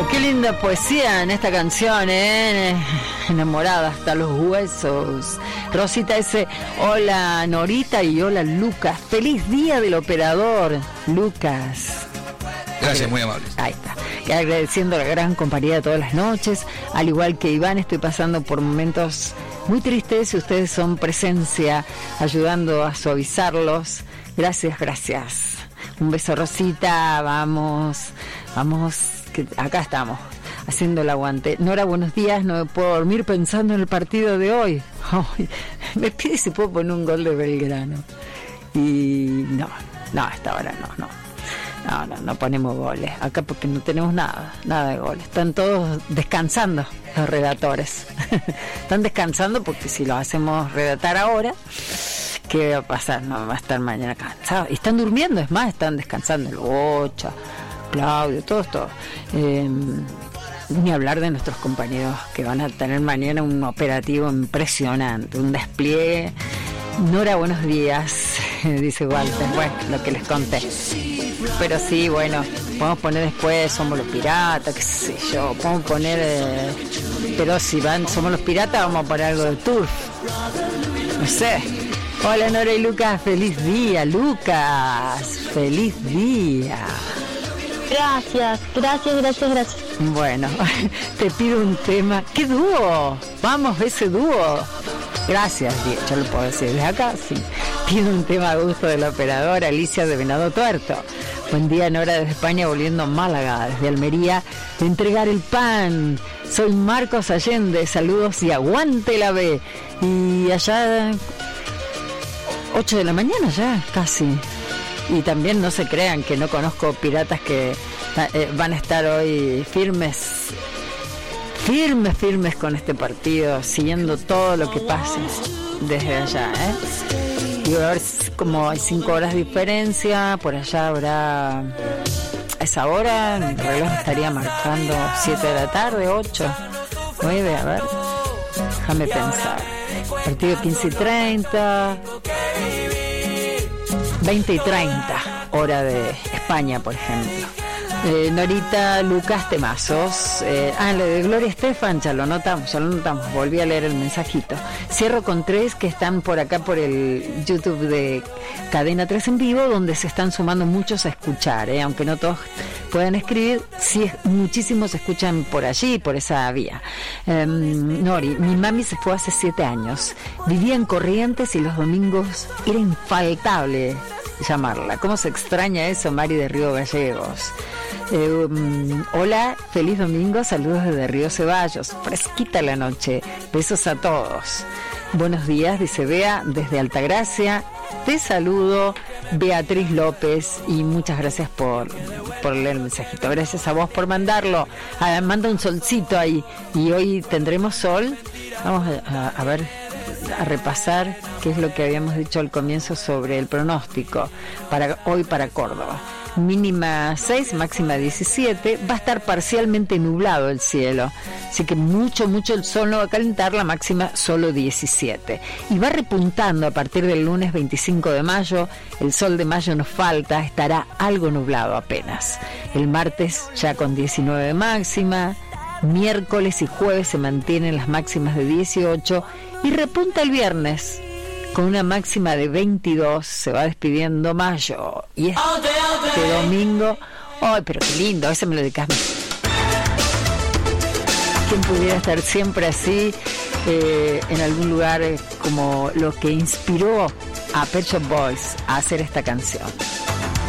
Qué linda poesía en esta canción, enamorada hasta los huesos. Rosita S, hola Norita y hola Lucas. Feliz día del operador, Lucas. Gracias, muy amable. Ahí está. Agradeciendo la gran compañía de todas las noches. Al igual que Iván, estoy pasando por momentos muy tristes y ustedes son presencia, ayudando a suavizarlos. Gracias, gracias. Un beso, Rosita. Vamos, que acá estamos, haciendo el aguante. Nora, buenos días. No me puedo dormir pensando en el partido de hoy. Ay, me pide si puedo poner un gol de Belgrano. Y no, a esta hora no ponemos goles acá porque no tenemos nada de goles. Están todos descansando los redactores. Están descansando porque si lo hacemos redactar ahora, ¿qué va a pasar? No va a estar mañana cansado. Y están durmiendo, es más, están descansando el Bocha, Claudio, todos. Ni hablar de nuestros compañeros que van a tener mañana un operativo impresionante, un despliegue. Nora, buenos días, dice Walter. Bueno, lo que les conté. Pero sí, bueno, podemos poner después Somos los Piratas, qué sé yo, podemos poner, pero si somos los Piratas, vamos a poner algo de Turf. No sé. Hola Nora y Lucas, feliz día, Lucas, feliz día. Gracias. Bueno, te pido un tema. ¡Qué dúo! Vamos, ese dúo. Gracias, yo lo puedo decir desde acá, sí. Pido un tema a gusto de la operadora Alicia de Venado Tuerto. Buen día, Nora, desde España, volviendo a Málaga, desde Almería, de entregar el pan. Soy Marcos Allende, saludos y aguante la B. Y allá, 8 de la mañana ya, casi. Y también no se crean que no conozco piratas que van a estar hoy firmes con este partido, siguiendo todo lo que pase desde allá, Y a ver, como hay 5 horas de diferencia, por allá habrá, a esa hora el reloj estaría marcando 7 de la tarde, 8, 9, a ver, déjame pensar. Partido 15:30, 20:30, hora de España, por ejemplo. Norita, Lucas, temazos. Lo de Gloria Estefan, ya lo notamos, volví a leer el mensajito. Cierro con 3 que están por acá por el YouTube de Cadena 3 en vivo, donde se están sumando muchos a escuchar, aunque no todos puedan escribir, sí, muchísimos escuchan por allí, por esa vía. Nori, mi mami se fue hace 7 años, vivía en Corrientes y los domingos era infaltable llamarla. ¿Cómo se extraña eso, Mari de Río Gallegos? Hola, feliz domingo, saludos desde Río Ceballos, fresquita la noche, besos a todos. Buenos días, dice Bea, desde Altagracia, te saludo, Beatriz López, y muchas gracias por leer el mensajito. Gracias a vos por mandarlo. Manda un solcito ahí, y hoy tendremos sol. Vamos a ver, a repasar qué es lo que habíamos dicho al comienzo sobre el pronóstico para hoy para Córdoba. Mínima 6, máxima 17, va a estar parcialmente nublado el cielo, así que mucho el sol no va a calentar, la máxima solo 17, y va repuntando a partir del lunes 25 de mayo, el sol de mayo nos falta, estará algo nublado apenas, el martes ya con 19 de máxima, miércoles y jueves se mantienen las máximas de 18, y repunta el viernes con una máxima de 22, se va despidiendo mayo. Y este domingo, ¡ay, pero qué lindo! Ese me lo dedicas. ¿Quién pudiera estar siempre así, en algún lugar como lo que inspiró a Pet Shop Boys a hacer esta canción?